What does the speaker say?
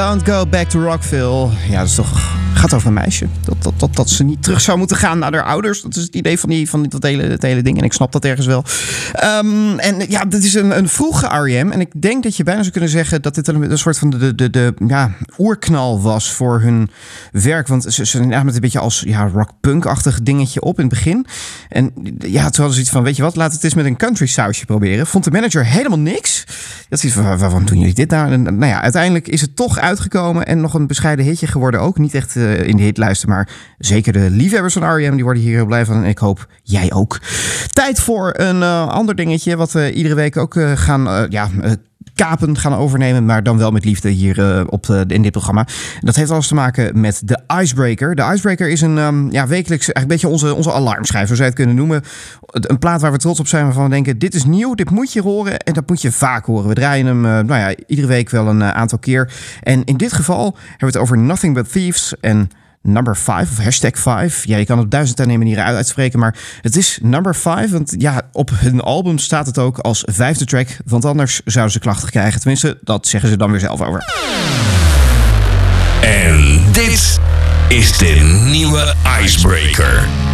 Don't go back to Rockville. Ja, dat is toch... gaat over een meisje. Dat ze niet terug zou moeten gaan naar haar ouders. Dat is het idee van dat hele ding. En ik snap dat ergens wel. En ja, dit is een vroege R.E.M. En ik denk dat je bijna zou kunnen zeggen... dat dit een soort van de oerknal was voor hun werk. Want ze namen het een beetje als rock-punk-achtig dingetje op in het begin. En ja, toen hadden ze iets van... weet je wat, laat het eens met een country sausje proberen. Vond de manager helemaal niks. Dat is iets van, waarom doen jullie dit nou? En, nou ja, uiteindelijk is het toch uitgekomen... en nog een bescheiden hitje geworden ook. Niet echt in de hitlijsten, maar zeker de liefhebbers van R.E.M. die worden hier heel blij van. En ik hoop jij ook. Tijd voor een ander dingetje... wat we iedere week ook kapen gaan overnemen, maar dan wel met liefde hier in dit programma. Dat heeft alles te maken met de Icebreaker. De Icebreaker is een wekelijks eigenlijk een beetje onze alarmschijf, zo zou je het kunnen noemen. Een plaat waar we trots op zijn, waarvan we denken, dit is nieuw, dit moet je horen en dat moet je vaak horen. We draaien hem iedere week wel een aantal keer. En in dit geval hebben we het over Nothing But Thieves en Number 5 of #5. Ja, je kan het 1000 manieren uitspreken, maar het is Number 5. Want ja, op hun album staat het ook als 5e track. Want anders zouden ze klachten krijgen. Tenminste, dat zeggen ze dan weer zelf over. En dit is de nieuwe Icebreaker.